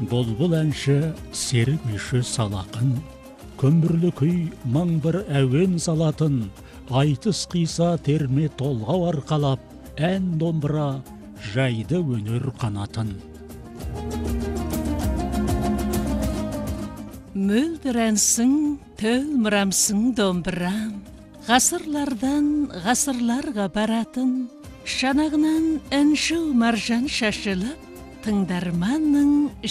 Бұлбұл әнші серік үйші салақын, көмірлі күй маң бір әуен салатын, айтыс қиса терме толғау арқалап, ән домбыра жайды өнер қанатын. Мөлдірәнсің, төлмірамсың домбырам, ғасырлардан ғасырларға баратын, шанағынан әнші маржан шашылып, тыңдарманның